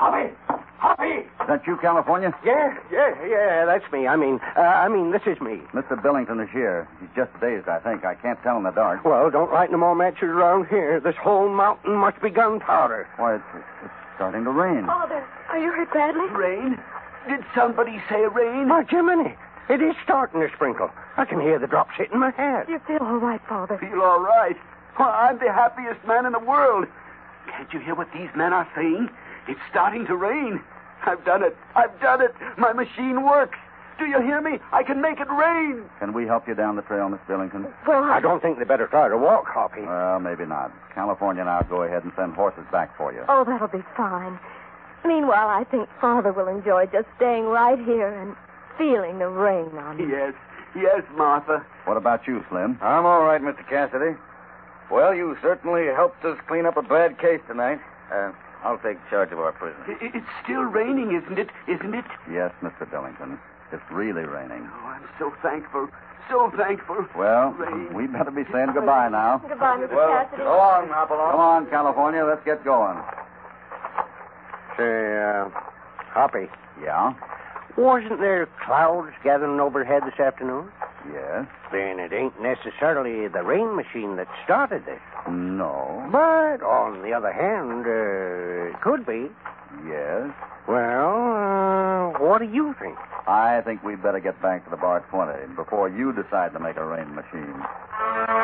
Hoppy! Hoppy! Is that you, California? Yeah, that's me. I mean, this is me. Mr. Billington is here. He's just dazed, I think. I can't tell in the dark. Well, don't light no more matches around here. This whole mountain must be gunpowder. Why, it's starting to rain. Father, are you hurt badly? Rain? Did somebody say rain? My Jiminy, it is starting to sprinkle. I can hear the drops hitting my head. You feel all right, Father? Feel all right. Well, I'm the happiest man in the world. Can't you hear what these men are saying? It's starting to rain. I've done it. My machine works. Do you hear me? I can make it rain. Can we help you down the trail, Miss Billington? Well, I don't think they better try to walk, Hoppy. Well, maybe not. California and I'll go ahead and send horses back for you. Oh, that'll be fine. Meanwhile, I think Father will enjoy just staying right here and feeling the rain on him. Yes, Martha. What about you, Slim? I'm all right, Mr. Cassidy. Well, you certainly helped us clean up a bad case tonight. I'll take charge of our prisoner. It's still raining, isn't it? Yes, Mr. Billington. It's really raining. Oh, I'm so thankful. So thankful. Well, Rain. we better be saying goodbye now. Goodbye, Mr. Well, Cassidy. go on, Hopalong. Come on, California. Let's get going. Say, Hoppy, Yeah? wasn't there clouds gathering overhead this afternoon? Yes? Then it ain't necessarily the rain machine that started this. No? But, on the other hand, it could be. Yes? Well, what do you think? I think we'd better get back to the Bar 20 before you decide to make a rain machine.